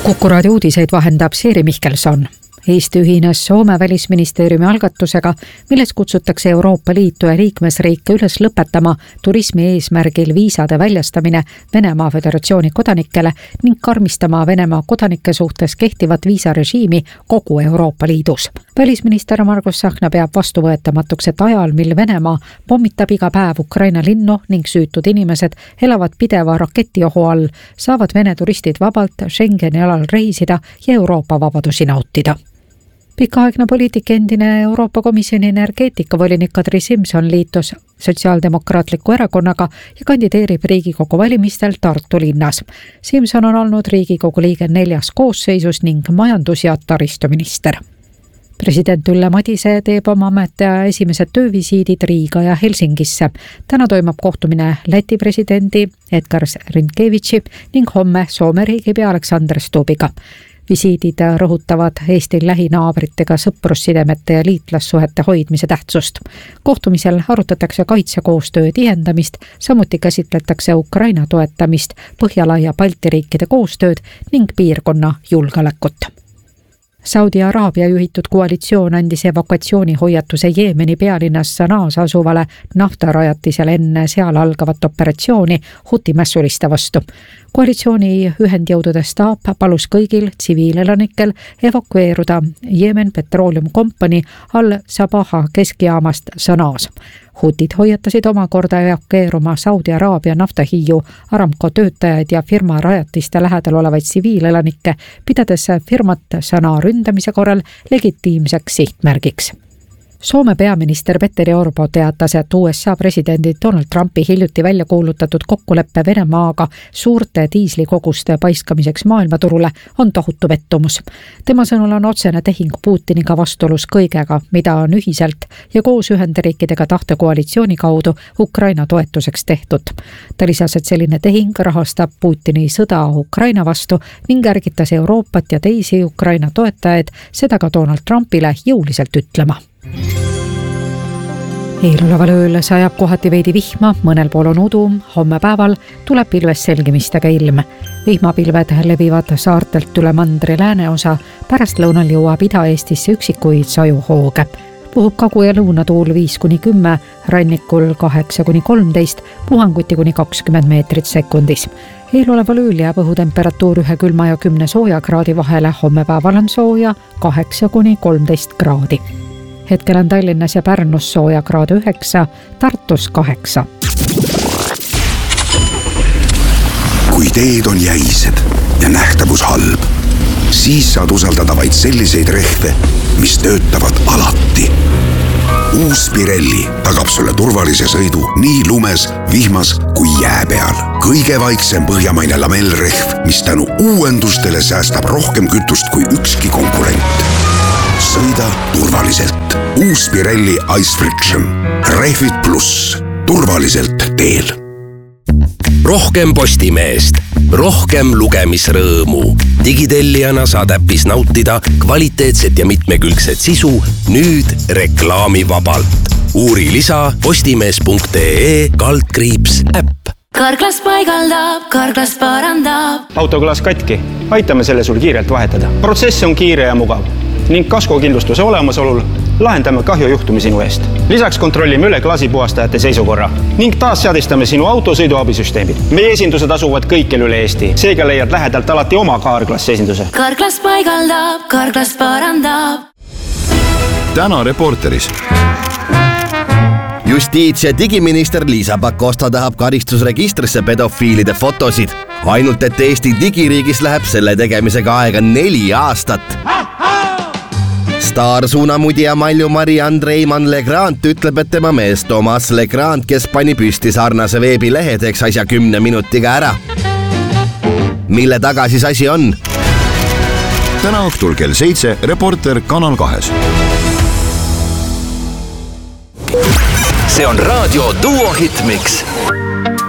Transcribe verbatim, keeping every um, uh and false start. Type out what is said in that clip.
Kuku raadio uudiseid vahendab Siiri Mihkelson. Eesti ühines Soome välisministeeriumi algatusega, milles kutsutakse Euroopa Liitu ja liikmesriike üles lõpetama turismi eesmärgil viisade väljastamine Venemaa Föderatsiooni kodanikele ning karmistama Venemaa kodanike suhtes kehtivat viisarežiimi kogu Euroopa Liidus. Välisminister Margus Tsahkna peab vastuvõetamatuks, et ajal, mil Venemaa pommitab iga päev Ukraina linnu ning süütud inimesed elavad pideva raketiohu all, saavad Vene turistid vabalt Schengeni alal reisida ja Euroopa vabadusi nautida. Pikaaegne poliitik, endine Euroopa Komisjoni energeetikavolinik Kadri Simson liitus Sotsiaaldemokraatliku erakonnaga ja kandideerib Riigikogu valimistel Tartu linnas. Simson on olnud Riigikogu liige neljas koosseisus ning majandus- ja taristuminister. President Ülle Madise teeb oma ametiaja esimesed töövisiidid Riiga ja Helsingisse. Täna toimub kohtumine Läti presidendi Edgar Rinkevitši ning homme Soome riigipea Alexander Stubbiga. Visiidid rõhutavad Eesti lähinaabritega sõprussidemete ja liitlassuhete hoidmise tähtsust. Kohtumisel arutatakse kaitsekoostöö tihendamist, samuti käsitletakse Ukraina toetamist, Põhjala ja Balti riikide koostööd ning piirkonna julgeolekut. Saudi Araabia juhitud koalitsioon andis evakuatsioonihoiatuse Jeemeni pealinnas Sanaas asuvale naftarajatisele enne seal algavat operatsiooni Huti mässuliste vastu. Koalitsiooni ühendjõudude staap palus kõigil tsiviilelanikel evakueeruda Jeemen Petroleum Company Al-Sabaha keskjaamast Sanaas. Hutid hoiatasid omakorda evakueeruma Saudi Araabia naftahiiu Aramco töötajaid ja firma rajatiste lähedal olevaid tsiviilelanikke, pidades firmat Sanaa ründamise korral legitiimseks sihtmärgiks. Soome peaminister Petteri Orpo teatas, et U S A presidendi Donald Trumpi hiljuti välja kuulutatud kokkuleppe Venemaaga suurte diislikoguste paiskamiseks maailmaturule on tohutu pettumus. Tema sõnul on otsene tehing Putiniga vastuolus kõigega, mida on ühiselt ja koos Ühendriikidega tahtekoalitsiooni kaudu Ukraina toetuseks tehtud. Ta lisas, et selline tehing rahastab Putini sõda Ukraina vastu ning ärgitas Euroopat ja teisi Ukraina toetajaid seda ka Donald Trumpile jõuliselt ütlema. Eeloleval ööl sajab kohati veidi vihma, mõnel pool on udu, homme päeval tuleb pilves selgimistega ilm. Vihmapilved levivad saartelt üle mandri lääneosa, pärast lõunal jõuab Ida-Eestisse üksikuid sajuhooge. Puhub kagu- ja lõunatuul viis kuni kümme, rannikul kaheksa kuni kolmteist, puhanguti kuni kakskümmend meetrit sekundis. Eeloleval ööl jääb õhutemperatuur ühe külma ja kümne sooja kraadi vahele, homme päeval on sooja kaheksa kuni kolmteist kraadi. Hetkel on Tallinnas ja Pärnus sooja kraad üheksa, Tartus kaheksa. Kui teed on jäised ja nähtavus halb, siis saad usaldada vaid selliseid rehve, mis töötavad alati. Uus Pirelli tagab sulle turvalise sõidu nii lumes, vihmas kui jää peal. Kõige vaiksem põhjamaine lamellrehv, mis tänu uuendustele säästab rohkem kütust kui ükski konkurent. Sõida turvaliselt. Uus Pirelli Ice Friction. Rehvid pluss. Turvaliselt teel. Rohkem Postimeest. Rohkem lugemisrõõmu. Digitellijana saad äppis nautida kvaliteetset ja mitmekülgset sisu nüüd reklaamivabalt. Uuri lisa postimees punkt ee kaldkriips äpp. Karklas paigaldab, Karklas parandab. Autoklaas katki. Aitame selle sul kiirelt vahetada. Protsess on kiire ja mugav ning kaskokindlustuse olemasolul lahendame kahjujuhtumi sinu eest. Lisaks kontrollime üle klaasipuhastajate seisukorra ning taas seadistame sinu auto sõiduabisüsteemid. Meie esindused asuvad kõikjal üle Eesti. Seega leiad lähedalt alati oma Karklas esinduse. Karklas paigaldab, Karklas parandab. Täna Reporteris. Justiits- ja digiminister Liisa Pakosta tahab karistusregistrisse pedofiilide fotosid. Ainult, et Eesti digiriigis läheb selle tegemisega aega neli aastat. Staar suunamudija Malju Mari Andreiman Legrand ütleb, et tema mees Thomas Legrand, kes pani püsti sarnase veebilehe, teeks asja kümne minutiga ära. Mille taga siis asi on? Täna õhtul kell seitse Reporter Kanal kahes. See on raadio Duo Hitmix.